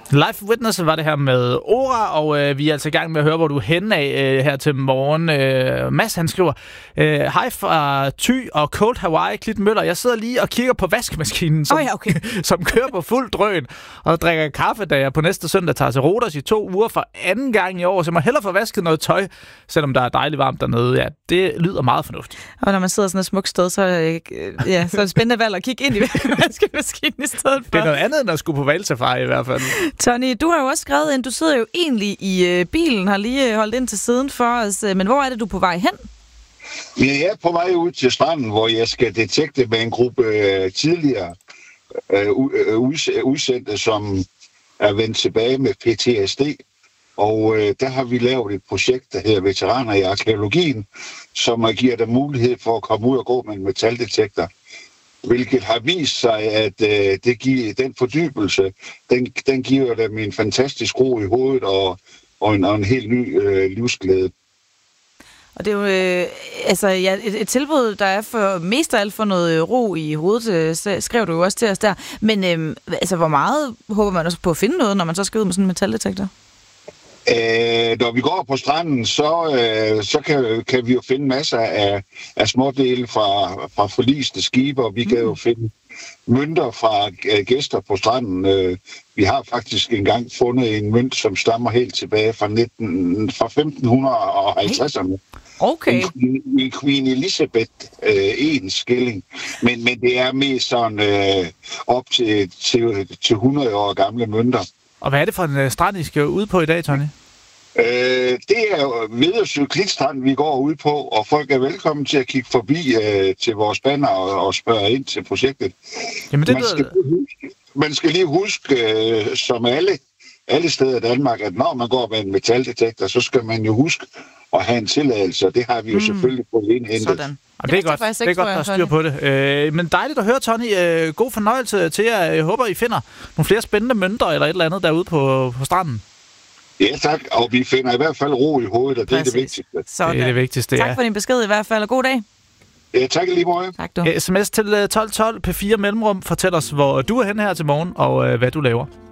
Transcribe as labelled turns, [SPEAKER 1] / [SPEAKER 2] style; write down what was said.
[SPEAKER 1] Live Witness var det her med Ora, og vi er altså i gang med at høre, hvor du er henne af her til morgen. Mads, han skriver, hej fra Thy og Cold Hawaii, Klit Møller. Jeg sidder lige og kigger på vaskemaskinen, som kører på fuld drøn, og drikker kaffe, da jeg på næste søndag tager til Rhodos i 2 uger for anden gang i år. Så jeg må hellere få vasket noget tøj, selvom der er dejligt varmt dernede. Ja, det lyder meget fornuftigt.
[SPEAKER 2] Og når man sidder sådan et smukt sted, så er det spændende valg at kigge ind i vaskemaskinen i stedet for.
[SPEAKER 1] Det er noget andet, end at skulle på valgsafari i hvert fald.
[SPEAKER 2] Tony, du har jo også skrevet ind, du sidder jo egentlig i bilen, har lige holdt ind til siden for os, men hvor er det, du er på vej hen?
[SPEAKER 3] Jeg er på vej ud til stranden, hvor jeg skal detekte med en gruppe tidligere udsendte, som er vendt tilbage med PTSD. Og der har vi lavet et projekt, der hedder Veteraner i Arkæologien, som giver dem mulighed for at komme ud og gå med en metaldetektor. Hvilket har vist sig, at det giver den fordybelse, den giver dem en fantastisk ro i hovedet og en helt ny livsglæde. Og
[SPEAKER 2] det er jo et tilbud, der er for mest af alt for noget ro i hovedet, skrev du jo også til os der. Men hvor meget håber man også på at finde noget, når man så skal ud med sådan en metaldetektor?
[SPEAKER 3] Når vi går på stranden, så kan vi jo finde masser af smådele fra forliste skibe, og vi kan jo finde mønter fra gæster på stranden. Vi har faktisk engang fundet en mønt, som stammer helt tilbage fra 1550'erne.
[SPEAKER 2] Okay.
[SPEAKER 3] En Queen Elizabeth 1 skilling. Men det er mest sådan op til 100 år gamle mønter.
[SPEAKER 1] Og hvad er det for en strand, I skal ud på i dag, Tony?
[SPEAKER 3] Det er Vedersø Klitstrand, vi går ud på, og folk er velkommen til at kigge forbi til vores banner og spørge ind til projektet.
[SPEAKER 1] Jamen,
[SPEAKER 3] man skal lige huske, som alle steder i Danmark, at når man går med en metaldetektor, så skal man jo huske at have en tilladelse, og det har vi jo selvfølgelig på indhentet.
[SPEAKER 2] Sådan.
[SPEAKER 1] Og det er godt, der er styr på det. Men dejligt at høre, Tony. God fornøjelse til jer. Jeg håber, I finder nogle flere spændende mønter eller et eller andet derude på stranden.
[SPEAKER 3] Ja, tak. Og vi finder i hvert fald ro i hovedet, og det er det vigtigste.
[SPEAKER 2] Sådan.
[SPEAKER 1] Det er det vigtigste,
[SPEAKER 2] tak for din besked i hvert fald, og god dag.
[SPEAKER 3] Ja, tak lige måde.
[SPEAKER 2] Tak du.
[SPEAKER 1] SMS til 1212 P4 Mellemrum. Fortæl os, hvor du er henne her til morgen, og hvad du laver.